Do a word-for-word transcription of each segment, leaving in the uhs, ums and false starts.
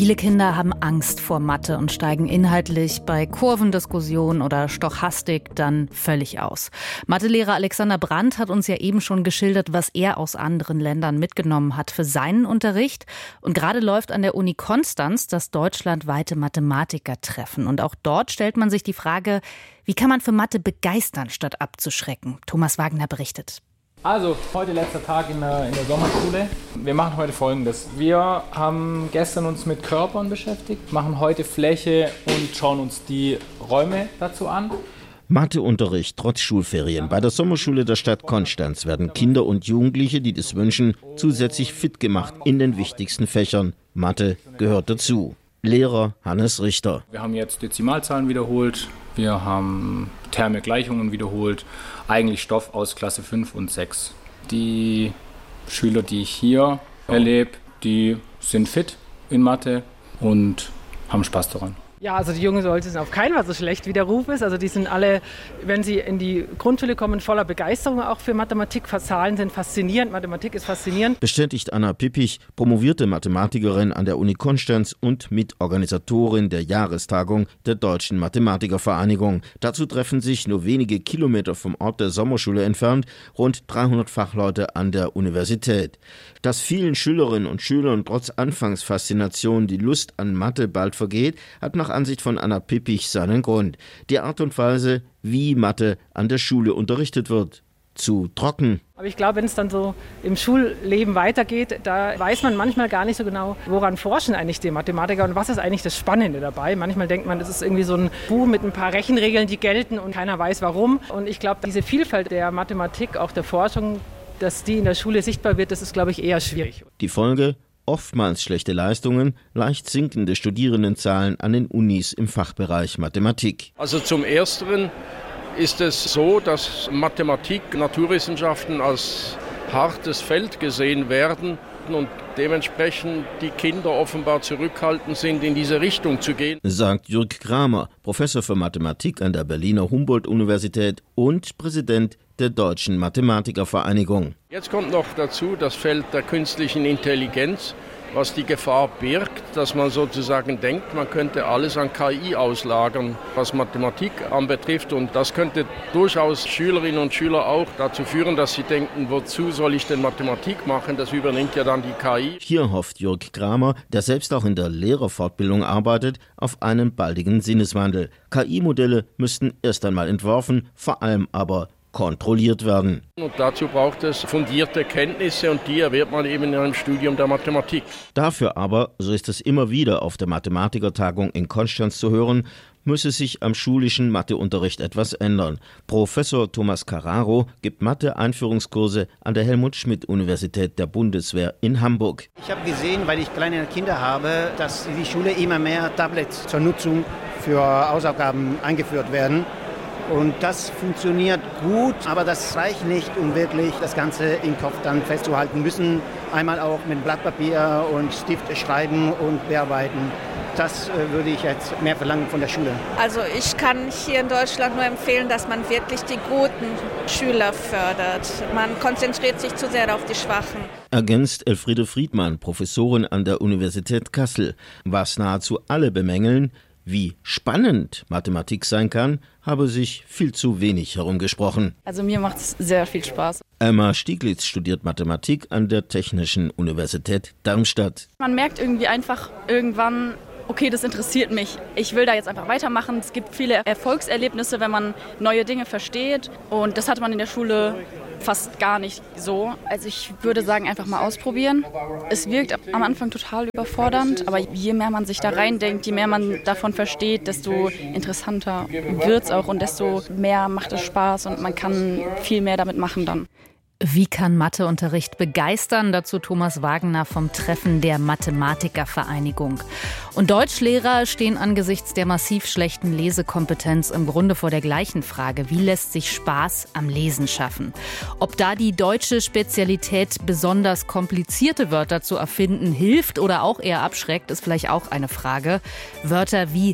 Viele Kinder haben Angst vor Mathe und steigen inhaltlich bei Kurvendiskussionen oder Stochastik dann völlig aus. Mathelehrer Alexander Brandt hat uns ja eben schon geschildert, was er aus anderen Ländern mitgenommen hat für seinen Unterricht. Und gerade läuft an der Uni Konstanz das deutschlandweite Mathematikertreffen. Und auch dort stellt man sich die Frage, wie kann man für Mathe begeistern, statt abzuschrecken? Thomas Wagner berichtet. Also, heute letzter Tag in der, in der Sommerschule. Wir machen heute Folgendes. Wir haben gestern uns mit Körpern beschäftigt, machen heute Fläche und schauen uns die Räume dazu an. Matheunterricht trotz Schulferien. Bei der Sommerschule der Stadt Konstanz werden Kinder und Jugendliche, die das wünschen, zusätzlich fit gemacht in den wichtigsten Fächern. Mathe gehört dazu. Lehrer Hannes Richter. Wir haben jetzt Dezimalzahlen wiederholt, wir haben Terme-Gleichungen wiederholt, eigentlich Stoff aus Klasse fünf und sechs. Die Schüler, die ich hier erlebe, die sind fit in Mathe und haben Spaß daran. Ja, also die jungen Leute sind auf keinen Fall so schlecht, wie der Ruf ist. Also die sind alle, wenn sie in die Grundschule kommen, voller Begeisterung auch für Mathematik. Zahlen sind faszinierend, Mathematik ist faszinierend. Bestätigt Anna Pippich, promovierte Mathematikerin an der Uni Konstanz und Mitorganisatorin der Jahrestagung der Deutschen Mathematikervereinigung. Dazu treffen sich nur wenige Kilometer vom Ort der Sommerschule entfernt rund dreihundert Fachleute an der Universität. Dass vielen Schülerinnen und Schülern trotz Anfangsfaszination die Lust an Mathe bald vergeht, hat nach Ansicht von Anna Pippich seinen Grund. Die Art und Weise, wie Mathe an der Schule unterrichtet wird. Zu trocken. Aber ich glaube, wenn es dann so im Schulleben weitergeht, da weiß man manchmal gar nicht so genau, woran forschen eigentlich die Mathematiker und was ist eigentlich das Spannende dabei. Manchmal denkt man, das ist irgendwie so ein Buch mit ein paar Rechenregeln, die gelten und keiner weiß warum. Und ich glaube, diese Vielfalt der Mathematik, auch der Forschung, dass die in der Schule sichtbar wird, das ist, glaube ich, eher schwierig. Die Folge? Oftmals schlechte Leistungen, leicht sinkende Studierendenzahlen an den Unis im Fachbereich Mathematik. Also zum Ersteren ist es so, dass Mathematik, Naturwissenschaften als hartes Feld gesehen werden und dementsprechend die Kinder offenbar zurückhaltend sind, in diese Richtung zu gehen. Sagt Jürg Kramer, Professor für Mathematik an der Berliner Humboldt-Universität und Präsident der Deutschen Mathematikervereinigung. Jetzt kommt noch dazu das Feld der künstlichen Intelligenz, was die Gefahr birgt, dass man sozusagen denkt, man könnte alles an K I auslagern, was Mathematik anbetrifft. Und das könnte durchaus Schülerinnen und Schüler auch dazu führen, dass sie denken, wozu soll ich denn Mathematik machen? Das übernimmt ja dann die K I. Hier hofft Jürg Kramer, der selbst auch in der Lehrerfortbildung arbeitet, auf einen baldigen Sinneswandel. K I-Modelle müssten erst einmal entworfen, vor allem aber kontrolliert werden. Und dazu braucht es fundierte Kenntnisse und die erwirbt man eben in einem Studium der Mathematik. Dafür aber, so ist es immer wieder auf der Mathematikertagung in Konstanz zu hören, müsse sich am schulischen Matheunterricht etwas ändern. Professor Thomas Carraro gibt Mathe-Einführungskurse an der Helmut-Schmidt-Universität der Bundeswehr in Hamburg. Ich habe gesehen, weil ich kleine Kinder habe, dass in die Schule immer mehr Tablets zur Nutzung für Hausaufgaben eingeführt werden. Und das funktioniert gut, aber das reicht nicht, um wirklich das Ganze im Kopf dann festzuhalten. Wir müssen einmal auch mit Blatt Papier und Stift schreiben und bearbeiten. Das äh, würde ich jetzt mehr verlangen von der Schule. Also ich kann hier in Deutschland nur empfehlen, dass man wirklich die guten Schüler fördert. Man konzentriert sich zu sehr auf die Schwachen. Ergänzt Elfriede Friedmann, Professorin an der Universität Kassel. Was nahezu alle bemängeln, wie spannend Mathematik sein kann, habe sich viel zu wenig herumgesprochen. Also mir macht es sehr viel Spaß. Emma Stieglitz studiert Mathematik an der Technischen Universität Darmstadt. Man merkt irgendwie einfach irgendwann, okay, das interessiert mich. Ich will da jetzt einfach weitermachen. Es gibt viele Erfolgserlebnisse, wenn man neue Dinge versteht. Und das hat man in der Schule fast gar nicht so. Also ich würde sagen, einfach mal ausprobieren. Es wirkt am Anfang total überfordernd, aber je mehr man sich da reindenkt, je mehr man davon versteht, desto interessanter wird es auch und desto mehr macht es Spaß und man kann viel mehr damit machen dann. Wie kann Matheunterricht begeistern? Dazu Thomas Wagner vom Treffen der Mathematikervereinigung. Und Deutschlehrer stehen angesichts der massiv schlechten Lesekompetenz im Grunde vor der gleichen Frage. Wie lässt sich Spaß am Lesen schaffen? Ob da die deutsche Spezialität, besonders komplizierte Wörter zu erfinden, hilft oder auch eher abschreckt, ist vielleicht auch eine Frage. Wörter wie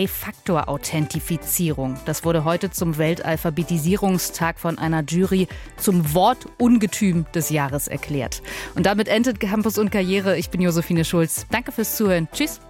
Zwei-Faktor-Authentifizierung. Das wurde heute zum Weltalphabetisierungstag von einer Jury zum Wortungetüm des Jahres erklärt. Und damit endet Campus und Karriere. Ich bin Josephine Schulz. Danke fürs Zuhören. Tschüss.